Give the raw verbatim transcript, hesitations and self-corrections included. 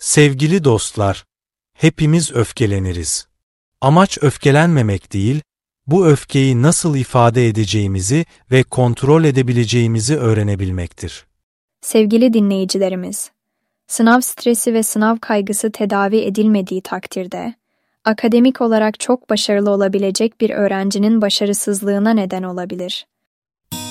Sevgili dostlar, hepimiz öfkeleniriz. Amaç öfkelenmemek değil, bu öfkeyi nasıl ifade edeceğimizi ve kontrol edebileceğimizi öğrenebilmektir. Sevgili dinleyicilerimiz, sınav stresi ve sınav kaygısı tedavi edilmediği takdirde, akademik olarak çok başarılı olabilecek bir öğrencinin başarısızlığına neden olabilir.